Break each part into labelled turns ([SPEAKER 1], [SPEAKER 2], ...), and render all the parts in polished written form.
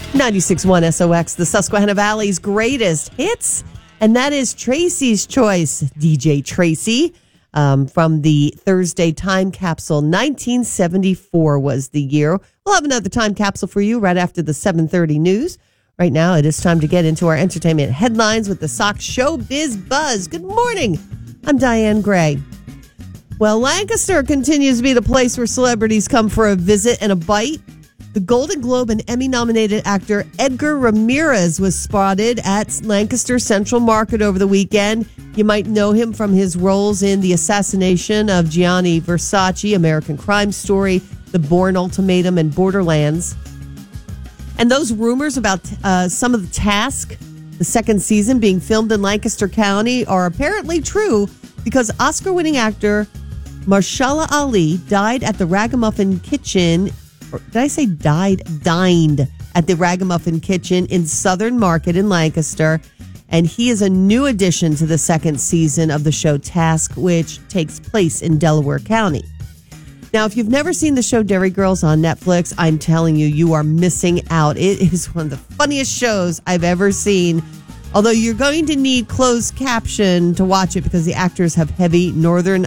[SPEAKER 1] 96.1 SOX, the Susquehanna Valley's greatest hits. And that is Tracy's Choice, DJ Tracy, from the Thursday time capsule. 1974 was the year. We'll have another time capsule for you right after the 7:30 news. Right now, it is time to get into our entertainment headlines with the Sox Showbiz Buzz. Good morning. I'm Diane Gray. Well, Lancaster continues to be the place where celebrities come for a visit and a bite. The Golden Globe and Emmy-nominated actor Edgar Ramirez was spotted at Lancaster Central Market over the weekend. You might know him from his roles in the assassination of Gianni Versace, American Crime Story, The Bourne Ultimatum, and Borderlands. And those rumors about some of the Task, the second season, being filmed in Lancaster County are apparently true because Oscar-winning actor Mahershala Ali died at the Ragamuffin Kitchen. Or did I say died? Dined at the Ragamuffin Kitchen in Southern Market in Lancaster. And he is a new addition to the second season of the show Task, which takes place in Delaware County. Now, if you've never seen the show Derry Girls on Netflix, I'm telling you, you are missing out. It is one of the funniest shows I've ever seen. Although you're going to need closed caption to watch it because the actors have heavy Northern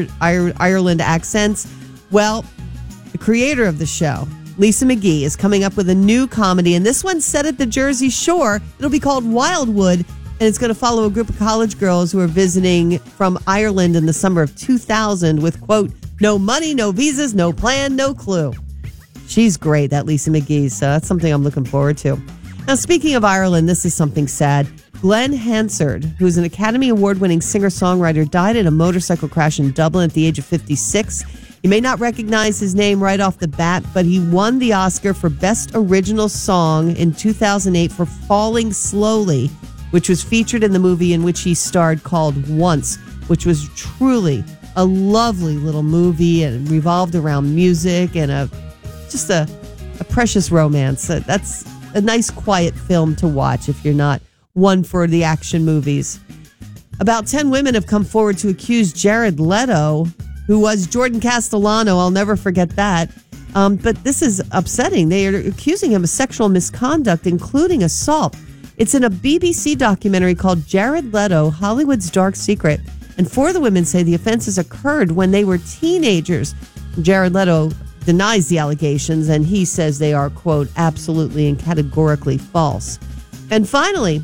[SPEAKER 1] Ireland accents. Well, the creator of the show, Lisa McGee, is coming up with a new comedy, and this one's set at the Jersey Shore. It'll be called Wildwood, and it's going to follow a group of college girls who are visiting from Ireland in the summer of 2000 with, quote, no money, no visas, no plan, no clue. She's great, that Lisa McGee, so that's something I'm looking forward to. Now, speaking of Ireland, this is something sad. Glenn Hansard, who's an Academy Award-winning singer-songwriter, died in a motorcycle crash in Dublin at the age of 56. You may not recognize his name right off the bat, but he won the Oscar for Best Original Song in 2008 for Falling Slowly, which was featured in the movie in which he starred called Once, which was truly a lovely little movie and revolved around music and just a precious romance. That's a nice, quiet film to watch if you're not one for the action movies. About 10 women have come forward to accuse Jared Leto, who was Jordan Castellano. I'll never forget that. But this is upsetting. They are accusing him of sexual misconduct, including assault. It's in a BBC documentary called Jared Leto, Hollywood's Dark Secret. And 4 of the women say the offenses occurred when they were teenagers. Jared Leto denies the allegations, and he says they are, quote, absolutely and categorically false. And finally,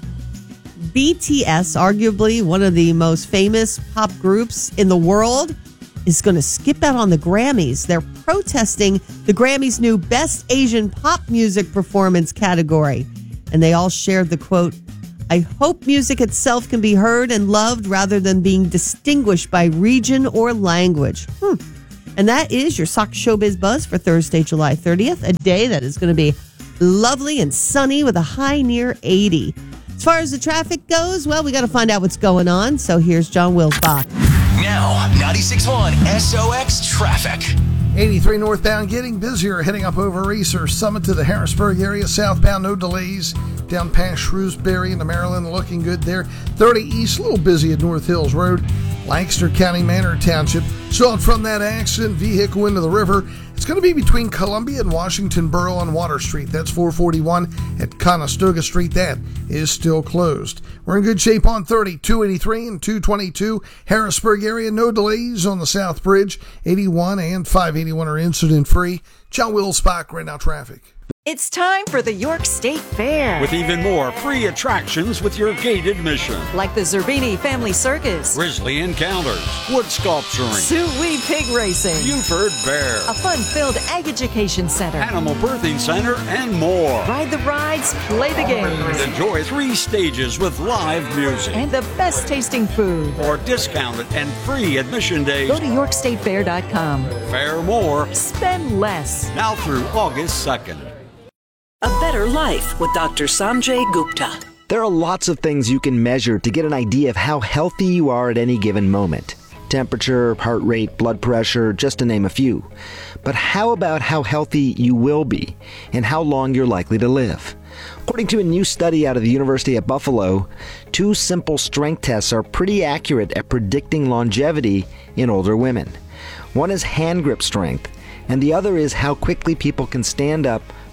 [SPEAKER 1] BTS, arguably one of the most famous pop groups in the world, is going to skip out on the Grammys. They're protesting the Grammys' new Best Asian Pop Music Performance category. And they all shared the quote, I hope music itself can be heard and loved rather than being distinguished by region or language. And that is your Sox Showbiz Buzz for Thursday, July 30th, a day that is going to be lovely and sunny with a high near 80. As far as the traffic goes, well, we got to find out what's going on. So here's John Wilsbach.
[SPEAKER 2] Now, 96.1 SOX traffic.
[SPEAKER 3] 83 northbound getting busier, heading up over Easter Summit to the Harrisburg area. Southbound, no delays. Down past Shrewsbury into Maryland, looking good there. 30 east, a little busy at North Hills Road. Lancaster County Manor Township. Stalled from that accident, vehicle into the river. It's going to be between Columbia and Washington Borough on Water Street. That's 441 at Conestoga Street. That is still closed. We're in good shape on 30, 283 and 222. Harrisburg area, no delays on the South Bridge. 81 and 581 are incident-free. John Wilsbach, right now traffic.
[SPEAKER 4] It's time for the York State Fair.
[SPEAKER 5] With even more free attractions with your gate admission.
[SPEAKER 4] Like the Zerbini Family Circus,
[SPEAKER 5] Grizzly Encounters, wood sculpturing,
[SPEAKER 4] Sioux Pig Racing,
[SPEAKER 5] Buford Bear,
[SPEAKER 4] a fun-filled egg education center,
[SPEAKER 5] Animal Birthing Center, and more.
[SPEAKER 4] Ride the rides, play the games.
[SPEAKER 5] Enjoy 3 stages with live music.
[SPEAKER 4] And the best tasting food.
[SPEAKER 5] For discounted and free admission days,
[SPEAKER 4] Go to YorkStateFair.com.
[SPEAKER 5] Fair more.
[SPEAKER 4] Spend less.
[SPEAKER 5] Now through August 2nd.
[SPEAKER 6] A Better Life with Dr. Sanjay Gupta.
[SPEAKER 7] There are lots of things you can measure to get an idea of how healthy you are at any given moment. Temperature, heart rate, blood pressure, just to name a few. But how about how healthy you will be and how long you're likely to live? According to a new study out of the University at Buffalo, 2 simple strength tests are pretty accurate at predicting longevity in older women. One is hand grip strength, and the other is how quickly people can stand up,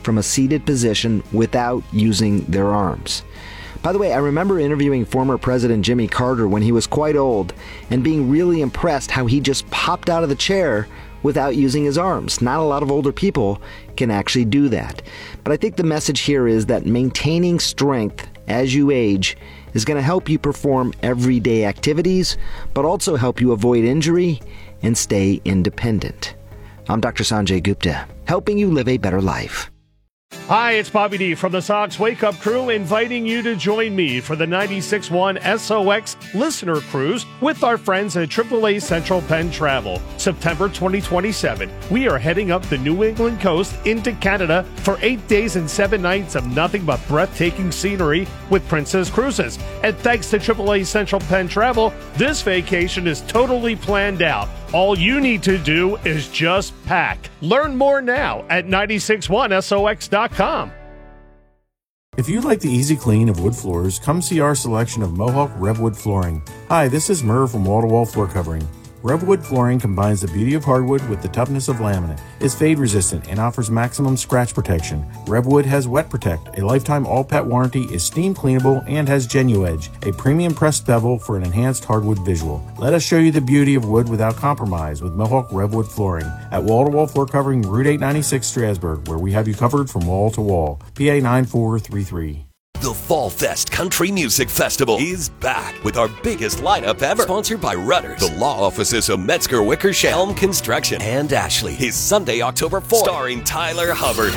[SPEAKER 7] from a seated position without using their arms. By the way, I remember interviewing former President Jimmy Carter when he was quite old and being really impressed how he just popped out of the chair without using his arms. Not a lot of older people can actually do that. But I think the message here is that maintaining strength as you age is going to help you perform everyday activities, but also help you avoid injury and stay independent. I'm Dr. Sanjay Gupta, helping you live a better life.
[SPEAKER 8] Hi, it's Bobby D from the Sox Wake Up Crew, inviting you to join me for the 96.1 SOX Listener Cruise with our friends at AAA Central Penn Travel. September 2027, we are heading up the New England coast into Canada for 8 days and 7 nights of nothing but breathtaking scenery with Princess Cruises. And thanks to AAA Central Penn Travel, this vacation is totally planned out. All you need to do is just pack. Learn more now at 961sox.com.
[SPEAKER 9] If you like the easy clean of wood floors, come see our selection of Mohawk Revwood flooring. Hi, this is Murr from Wall to Wall Floor Covering. Revwood flooring combines the beauty of hardwood with the toughness of laminate, is fade resistant, and offers maximum scratch protection. Revwood has Wet Protect, a lifetime all-pet warranty, is steam cleanable, and has GenuEdge, a premium pressed bevel for an enhanced hardwood visual. Let us show you the beauty of wood without compromise with Mohawk Revwood flooring at Wall to Wall Floor Covering, Route 896, Strasburg, where we have you covered from wall to wall. PA 9433.
[SPEAKER 2] The Fall Fest Country Music Festival is back with our biggest lineup ever. Sponsored by Rudders, the law offices of Metzger Wickersham, Helm Construction, and Ashley. Is Sunday, October 4th. Starring Tyler Hubbard,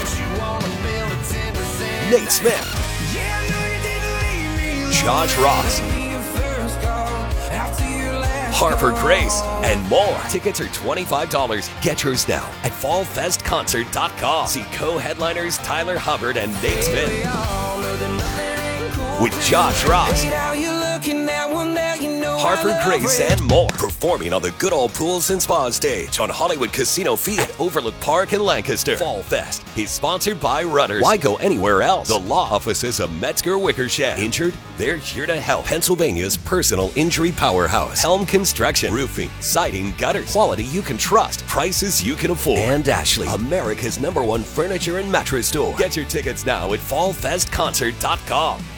[SPEAKER 2] Nate Smith, Josh Ross, Harper Grace, and more. Tickets are $25. Get yours now at fallfestconcert.com. See co-headliners Tyler Hubbard and Nate Smith with Josh Ross, Harper Grace, and more. Performing on the Good Old Pools and Spa stage on Hollywood Casino Field at Overlook Park in Lancaster. Fall Fest is sponsored by Rudders. Why go anywhere else? The law offices of Metzger Wickersham. Injured? They're here to help. Pennsylvania's personal injury powerhouse. Helm Construction. Roofing, siding, gutters. Quality you can trust. Prices you can afford. And Ashley, America's #1 furniture and mattress store. Get your tickets now at fallfestconcert.com.